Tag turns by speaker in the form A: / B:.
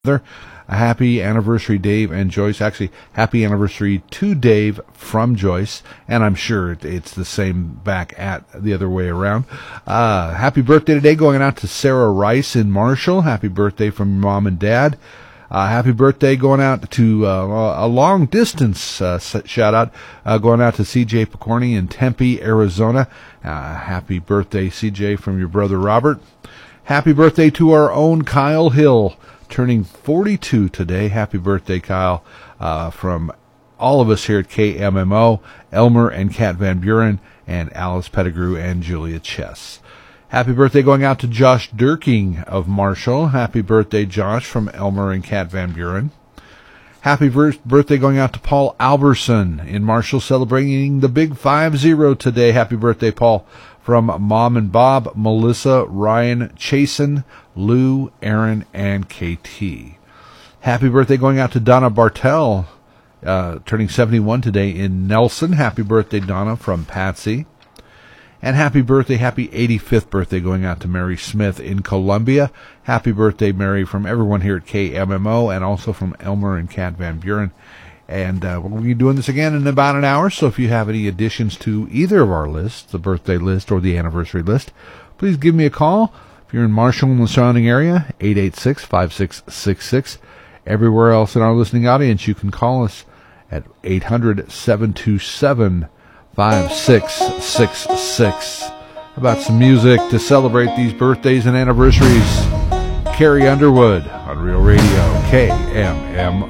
A: A happy anniversary, Dave and Joyce. Actually, happy anniversary to Dave from Joyce, and I'm sure it's the same back at the other way around. Happy birthday today going out to Sarah Rice in Marshall. Happy birthday from your mom and dad. Happy birthday going out to a long distance shout out going out to CJ Picorni in Tempe, Arizona. Happy birthday, CJ, from your brother Robert. Happy birthday to our own Kyle Hill, turning 42 today. Happy birthday, Kyle, from all of us here at KMMO, Elmer and Kat Van Buren, and Alice Pettigrew and Julia Chess. Happy birthday going out to Josh Durking of Marshall. Happy birthday, Josh, from Elmer and Kat Van Buren. Happy birthday going out to Paul Alberson in Marshall, celebrating the big 5-0 today. Happy birthday, Paul, from Mom and Bob, Melissa, Ryan, Chasen, Lou, Aaron, and KT. Happy birthday going out to Donna Bartell, turning 71 today in Nelson. Happy birthday, Donna, from Patsy. And happy 85th birthday going out to Mary Smith in Columbia. Happy birthday, Mary, from everyone here at KMMO and also from Elmer and Kat Van Buren. And we'll be doing this again in about an hour, so if you have any additions to either of our lists, the birthday list or the anniversary list, please give me a call. If you're in Marshall and the surrounding area, 886-5666. Everywhere else in our listening audience, you can call us at 800-727-5666. About some music to celebrate these birthdays and anniversaries. Carrie Underwood on Real Radio, KMMO.